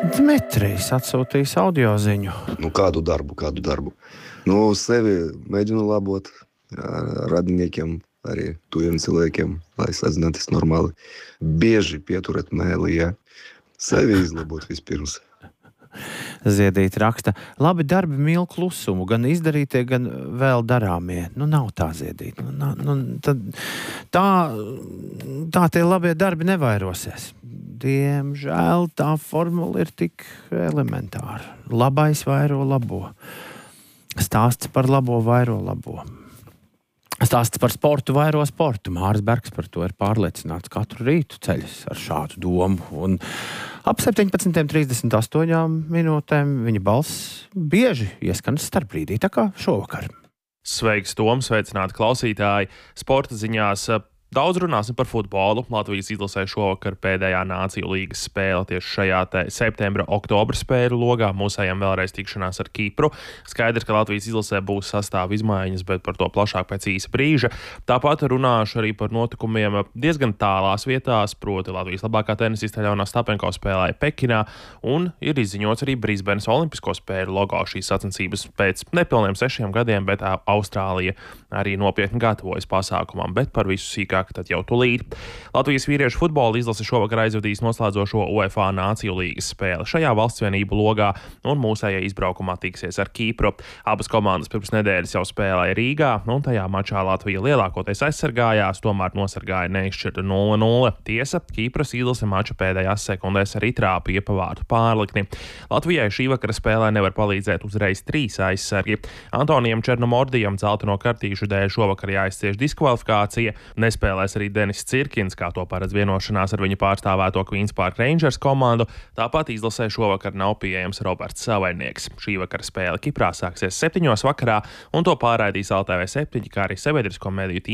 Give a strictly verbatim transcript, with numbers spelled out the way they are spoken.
Dmitrijs atsūtījis audio ziņu. Nu, kādu darbu, kādu darbu. Nu, sevi mēģinu labot ar radiniekiem, arī tuviem cilvēkiem, lai sazināties normāli. Bieži pieturēt mēli, ja. Sevi izlabot vispirms. Ziedīt raksta. Labi darbi mīl klusumu, gan izdarītie, gan vēl darāmie. Nu, nav tā Ziedīt. Nu, nav, nu, tad, tā, tā tie labie darbi nevairosies. Diemžēl tā formula ir tik elementāra. Labais vairo labo. Stāsts par labo vairo labo. Stāsts par sportu vairo sportu. Māris Bergs par to ir pārliecināts katru rītu ceļas ar šādu domu. Un ap septiņpadsmit trīsdesmit astoņām minūtēm viņa balss bieži ieskanas starpbrīdī, tā kā šovakar. Sveiks, Tom, sveicināti klausītāji. Sporta ziņās daudz runāsim par futbolu. Latvijas izlasē šovakar pēdējā Nāciju līgas spēle tieši šajā septembra-oktobra spēļu logā. Mūsējiem vēlreiz tikšanās ar Kipru. Skaidrs, ka Latvijas izlasē būs sastāva izmaiņas, bet par to plašāk pēc īsa brīža. Tāpat runāšu arī par notikumiem diezgan tālās vietās, proti Latvijas labākā tenisiste Ļauna Ostapenko spēlēja Pekinā un ir izziņots arī Brisbanes Olimpisko spēļu logo. Šīs sacensības pēc nepilniem sešiem gadiem, bet Austrālija arī nopietni gatavojas pasākumam, bet par visu sīkāk tad jau tulīt. Latvijas vīriešu futbola izlase šovakar aizvadīs noslēdzošo UEFA Nāciju līgas spēli šajā valstsvienību logā un mūsējā izbraukumā tiksies ar Kipru. Abas komandas pirms nedēļas jau spēlēja Rīgā, un tajā mačā Latvija lielākoties aizsargājās, tomēr nosargāja neizšķirtu nulle nulle. Tiesa, Kipras izlase mača pēdējās sekundēs arī trāpīja pa vārtu pārlikni. Latvijai šī vakara spēlē nevar palīdzēt uzreiz trīs aizsargi. Antonijam Černomordijam dzelteno kartīšu dēļ šovakar jāizcieš diskvalifikācija. Nespēlē Spēlēs arī Denis Cirkins, kā to paredz vienošanās ar viņa pārstāvēto Queens Park Rangers komandu. Tāpat izlasē šovakar nav pieejams Roberts Savainieks. Šī vakara spēle Kiprā sāksies septiņos vakarā, un to pārraidīs L T V septiņi, kā arī sabiedrisko mediju